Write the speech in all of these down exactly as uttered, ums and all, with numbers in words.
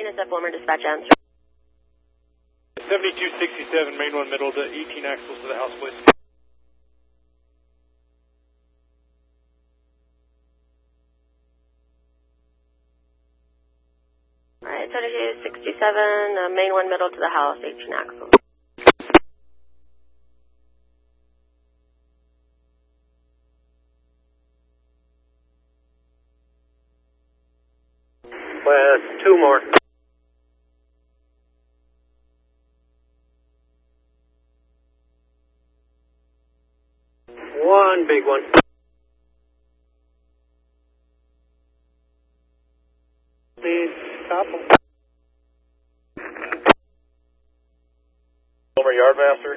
N S F Wilmer dispatch answer. seventy-two sixty-seven, main one middle to eighteen axles to the house, please. Alright, seventy-two sixty-seven, uh, main one middle to the house, eighteen axles. West, two more. One big one. Please stop. Wilmer Yardmaster.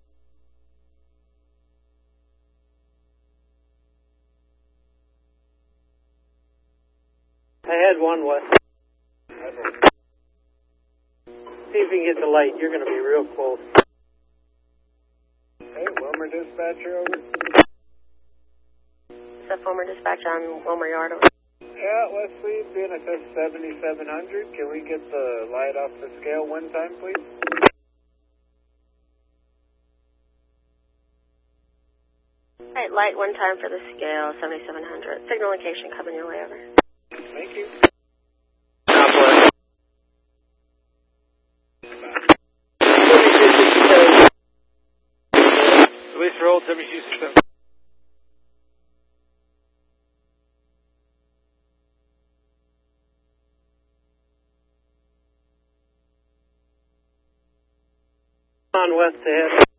I had one west. See if you can get the light. You're going to be real close. Hey, Wilmer dispatcher over. N S F Wilmer dispatch on Wilmer Yard. Yeah, Leslie, B N S S seventy-seven hundred. Can we get the light off the scale one time, please? Alright, light one time for the scale, seventy-seven hundred. Signal location coming your way over. Thank you. Release for hold, seventy-two sixty-seven. On west ahead.